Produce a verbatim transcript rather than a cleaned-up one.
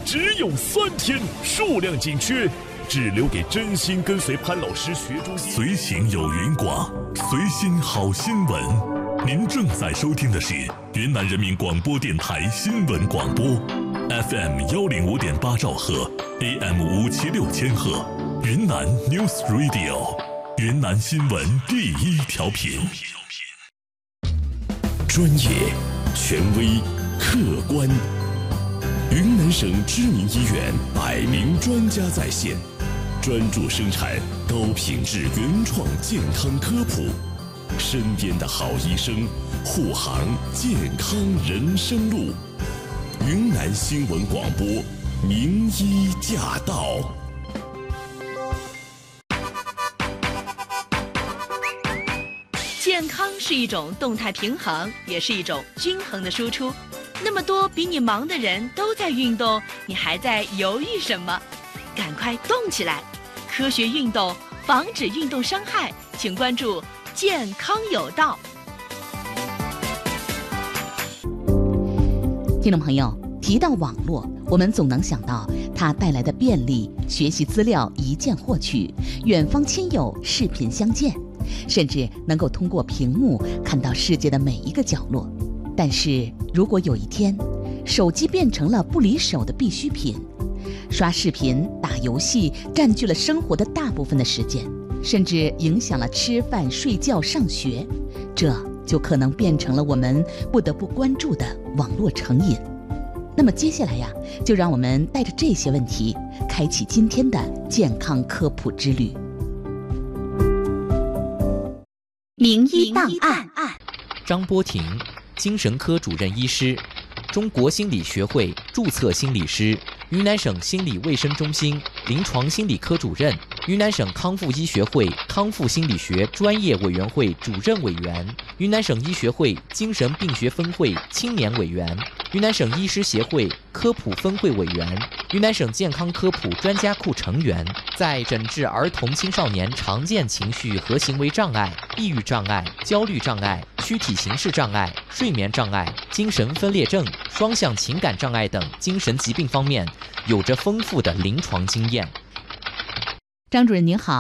只有三天，数量紧缺，只留给真心跟随潘老师学中医。 随行有云广，随心好新闻。您正在收听的是云南人民广播电台新闻广播 ，F M 幺零五点八兆赫 ，A M 五七六千赫，云南 News Radio， 云南新闻第一调频。 专业、权威、客观，云南省知名医院百名专家在线，专注生产高品质原创健康科普。身边的好医生，护航健康人生路。云南新闻广播，名医驾到。 健康是一种动态平衡，也是一种均衡的输出。那么多比你忙的人都在运动，你还在犹豫什么？赶快动起来！科学运动，防止运动伤害，请关注健康有道。 听众朋友，提到网络，我们总能想到它带来的便利，学习资料一键获取，远方亲友视频相见，甚至能够通过屏幕看到世界的每一个角落。但是如果有一天，手机变成了不离手的必需品，刷视频、打游戏占据了生活的大部分的时间，甚至影响了吃饭、睡觉、上学，这就可能变成了我们不得不关注的网络成瘾。那么接下来呀，就让我们带着这些问题，开启今天的健康科普之旅。 名医档案。 张波婷，精神科主任医师，中国心理学会注册心理师，云南省心理卫生中心临床心理科主任，云南省康复医学会康复心理学专业委员会主任委员，云南省医学会精神病学分会青年委员，云南省医师协会科普分会委员，云南省健康科普专家库成员，在诊治儿童青少年常见情绪和行为障碍、抑郁障碍、焦虑障碍、躯体形式障碍、睡眠障碍、精神分裂症、双向情感障碍等精神疾病方面有着丰富的临床经验。 张主任您好。